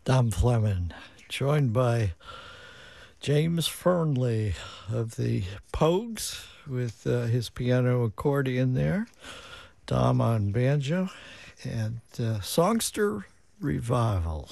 Dom Fleming, joined by James Fernley of the Pogues with his piano accordion there, Dom on banjo, and Songster Revival.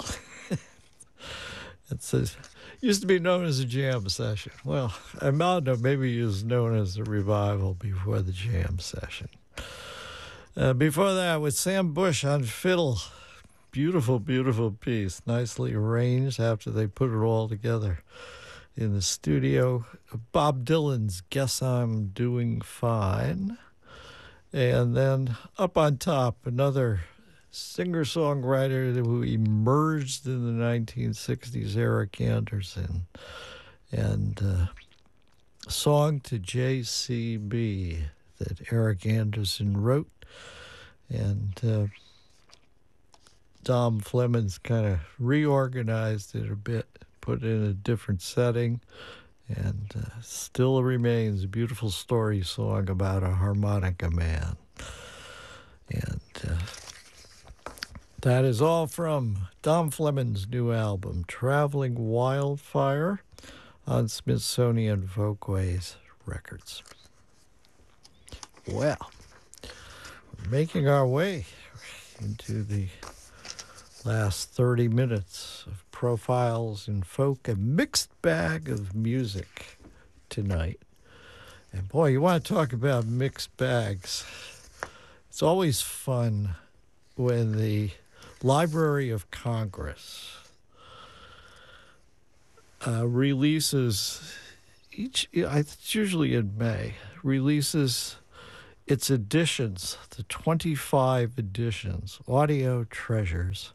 It says, used to be known as a jam session. Well, Armando maybe was known as a revival before the jam session. Before that, with Sam Bush on fiddle. Beautiful, beautiful piece. Nicely arranged after they put it all together in the studio. Bob Dylan's Guess I'm Doing Fine. And then up on top, another singer-songwriter who emerged in the 1960s, Eric Anderson. And a song to JCB that Eric Anderson wrote. And Dom Fleming's kind of reorganized it a bit, put it in a different setting, and still remains a beautiful story song about a harmonica man. And that is all from Dom Fleming's new album, Traveling Wildfire, on Smithsonian Folkways Records. Well, we're making our way into the last 30 minutes of Profiles in Folk, a mixed bag of music tonight. And boy, you want to talk about mixed bags. It's always fun when the Library of Congress releases, it's usually in May, releases its editions, the 25 editions, audio treasures,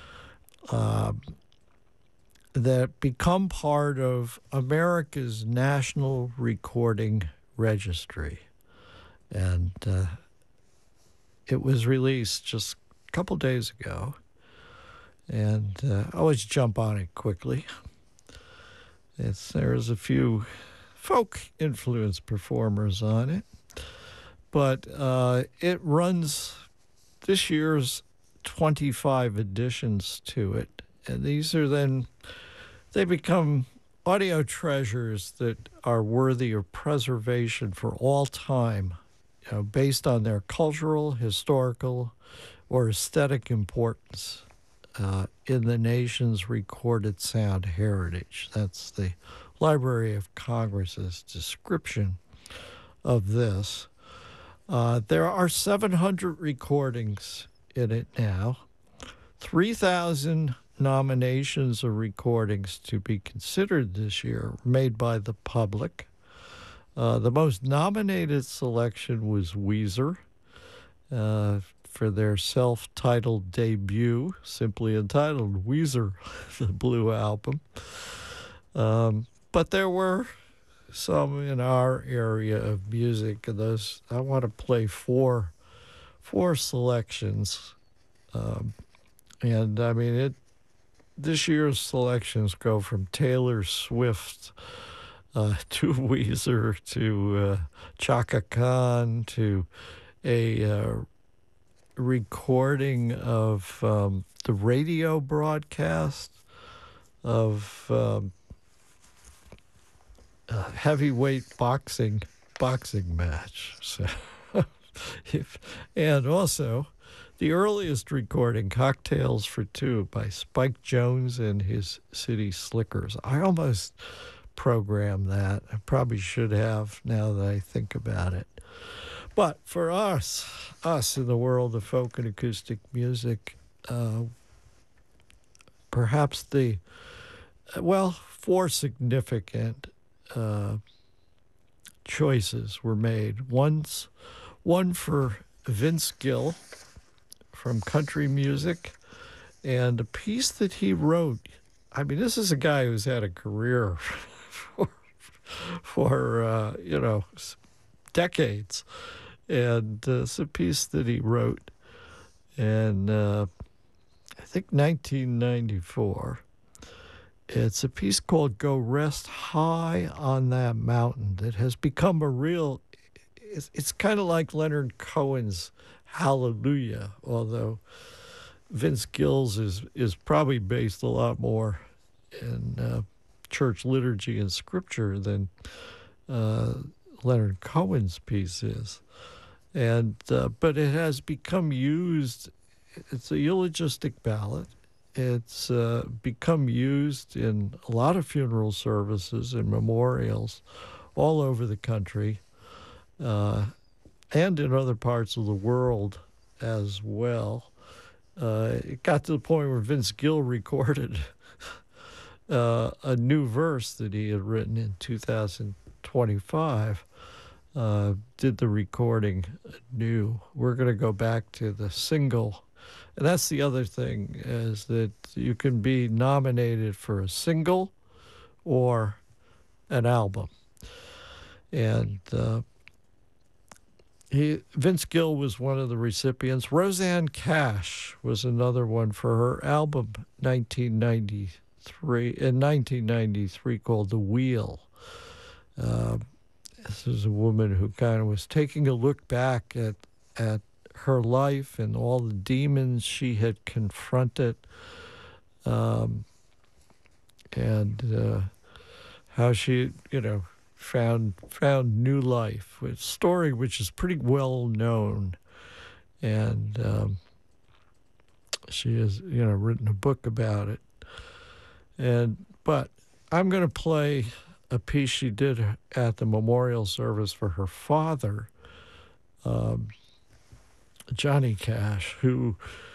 that become part of America's National Recording Registry. And it was released just a couple days ago. And I always jump on it quickly. There's a few folk-influenced performers on it. But it runs this year's 25 editions to it. And these are then, they become audio treasures that are worthy of preservation for all time, based on their cultural, historical, or aesthetic importance in the nation's recorded sound heritage. That's the Library of Congress's description of this. There are 700 recordings in it now, 3,000 nominations of recordings to be considered this year, made by the public. The most nominated selection was Weezer for their self-titled debut, simply entitled Weezer, the Blue Album. But there were some in our area of music, and those I want to play four selections, and I mean this year's selections go from Taylor Swift to Weezer to Chaka Khan to a recording of the radio broadcast of heavyweight boxing match. So, and also the earliest recording, Cocktails for Two, by Spike Jones and his City Slickers. I almost programmed that. I probably should have, now that I think about it. But for us in the world of folk and acoustic music, perhaps four significant choices were made. One for Vince Gill from country music, and a piece that he wrote. I mean, this is a guy who's had a career for decades, and it's a piece that he wrote in I think 1994. It's a piece called Go Rest High on That Mountain that has become it's kind of like Leonard Cohen's Hallelujah, although Vince Gill's is probably based a lot more in church liturgy and scripture than uh, Leonard Cohen's piece is. And but it has become used. It's a eulogistic ballad. It's become used in a lot of funeral services and memorials all over the country and in other parts of the world as well. It got to the point where Vince Gill recorded a new verse that he had written in 2025. Did the recording new. We're going to go back to the single. And that's the other thing, is that you can be nominated for a single or an album. And Vince Gill was one of the recipients. Rosanne Cash was another one for her album 1993 called The Wheel. This is a woman who kind of was taking a look back at her life and all the demons she had confronted, and how she, found new life. A story which is pretty well known, and she has, written a book about it. But I'm going to play a piece she did at the memorial service for her father, Johnny Cash, who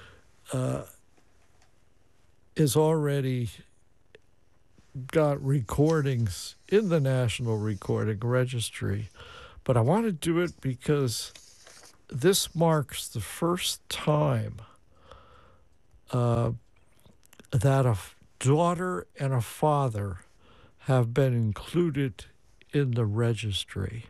is already got recordings in the National Recording Registry. But I want to do it because this marks the first time that a daughter and a father have been included in the registry.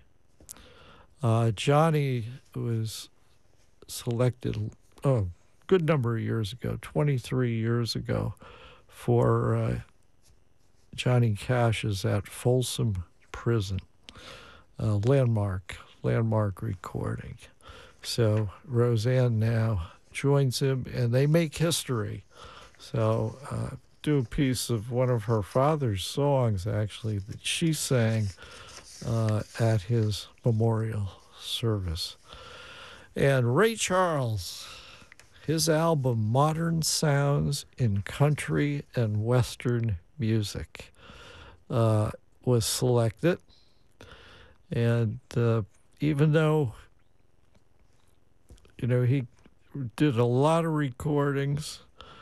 Johnny was selected a good number of years ago, 23 years ago, for Johnny Cash's at Folsom Prison, landmark recording. So Rosanne now joins him, and they make history. So do a piece of one of her father's songs, actually, that she sang at his memorial service. And Ray Charles, his album Modern Sounds in Country and Western Music was selected. And even though, he did a lot of recordings,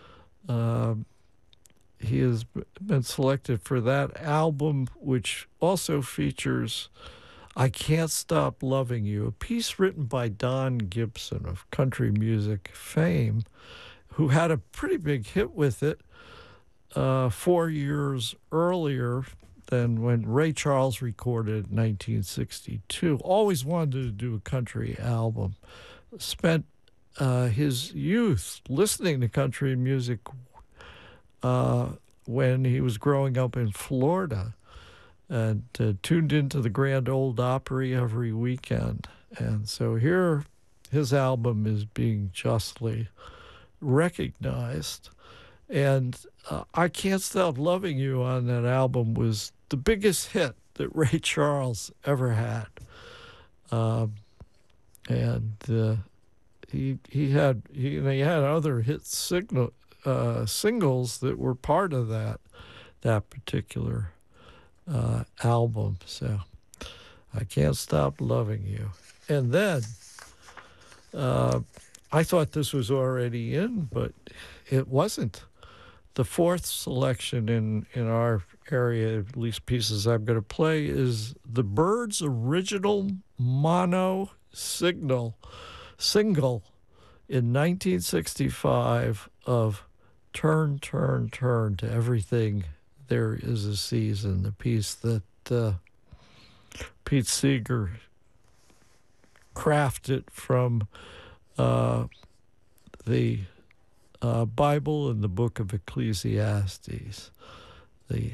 he has been selected for that album, which also features I Can't Stop Loving You, a piece written by Don Gibson of country music fame, who had a pretty big hit with it 4 years earlier than when Ray Charles recorded in 1962. Always wanted to do a country album. Spent his youth listening to country music when he was growing up in Florida, and tuned into the Grand Ole Opry every weekend. And so here his album is being justly recognized. And I Can't Stop Loving You on that album was the biggest hit that Ray Charles ever had. He had other hit singles that were part of that particular album. So I Can't Stop Loving You. And then I thought this was already in, but it wasn't. The fourth selection in our area, at least pieces I'm going to play, is the Byrds' original mono single in 1965 of Turn, Turn, Turn to Everything There Is a Season, the piece that Pete Seeger crafted from the Bible and the book of Ecclesiastes, the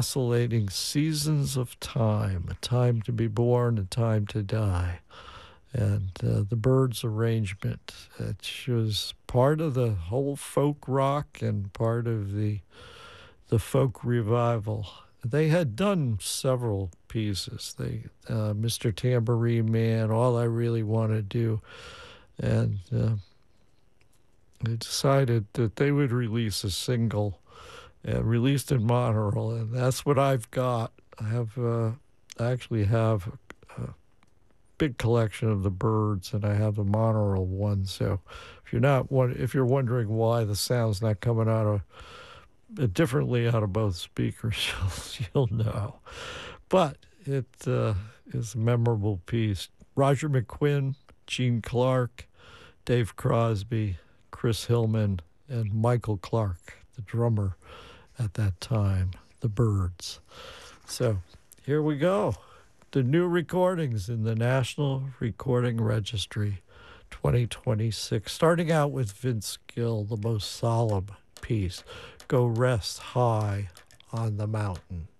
oscillating seasons of time, a time to be born, a time to die. and the Byrds arrangement. It was part of the whole folk rock and part of the folk revival. They had done several pieces. Mr. Tambourine Man, All I Really Want to Do, and they decided that they would release a single, released in Monterey, and that's what I've got. I actually have a big collection of the Byrds, and I have the monaural one. So, if you're wondering why the sound's not coming out of differently out of both speakers, you'll know. But it is a memorable piece. Roger McQuinn, Gene Clark, Dave Crosby, Chris Hillman, and Michael Clark, the drummer at that time, the Byrds. So here we go. The new recordings in the National Recording Registry 2026, starting out with Vince Gill, the most solemn piece, Go Rest High on the Mountain.